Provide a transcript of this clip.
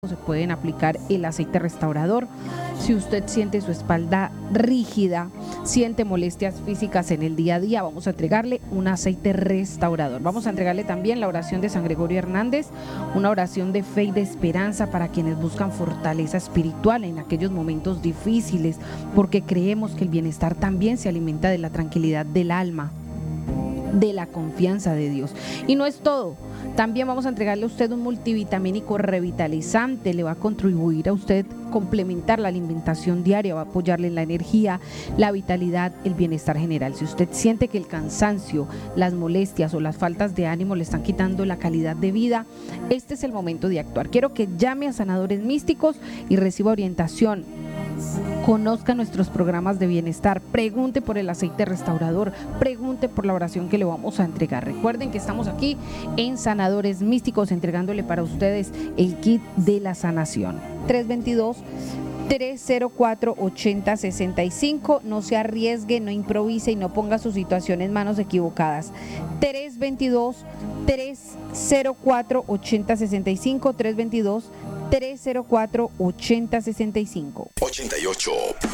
se pueden aplicar el aceite restaurador. Si usted siente su espalda rígida, siente molestias físicas en el día a día, vamos a entregarle un aceite restaurador. Vamos a entregarle también la oración de San Gregorio Hernández, una oración de fe y de esperanza para quienes buscan fortaleza espiritual en aquellos momentos difíciles, porque creemos que el bienestar también se alimenta de la tranquilidad del alma, de la confianza de Dios. Y no es todo, también vamos a entregarle a usted un multivitamínico revitalizante, le va a contribuir a usted complementar la alimentación diaria, va a apoyarle en la energía, la vitalidad, el bienestar general. Si usted siente que el cansancio, las molestias o las faltas de ánimo le están quitando la calidad de vida, este es el momento de actuar. Quiero que llame a Sanadores Místicos y reciba orientación. Conozca nuestros programas de bienestar, pregunte por el aceite restaurador, pregunte por la oración que le vamos a entregar. Recuerden que estamos aquí en Sanadores Místicos entregándole para ustedes el kit de la sanación. 322-304-8065. No se arriesgue, no improvise y no ponga su situación en manos equivocadas. 322-304-8065. 304-8065. 88.